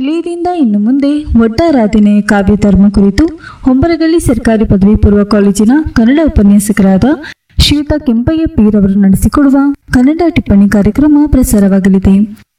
ನಿಲಯದಿಂದ ಇನ್ನು ಮುಂದೆ ಒಟ್ಟಾರಾಧನೆ ಕಾವ್ಯಧರ್ಮ ಕುರಿತು ಹೊಂಬರಗಳ್ಳಿ ಸರ್ಕಾರಿ ಪದವಿ ಪೂರ್ವ ಕಾಲೇಜಿನ ಕನ್ನಡ ಉಪನ್ಯಾಸಕರಾದ ಶ್ರೀಯುತ ಕೆಂಪಯ್ಯ ಪೀರವರು ನಡೆಸಿಕೊಡುವ ಕನ್ನಡ ಟಿಪ್ಪಣಿ ಕಾರ್ಯಕ್ರಮ ಪ್ರಸಾರವಾಗಲಿದೆ.